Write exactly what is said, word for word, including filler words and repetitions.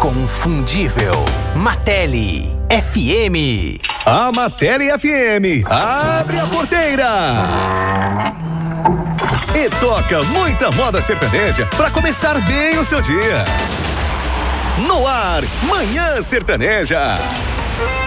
inconfundível. Martelli F M. A Martelli F M abre a porteira e toca muita moda sertaneja para começar bem o seu dia. No ar, Manhã Sertaneja.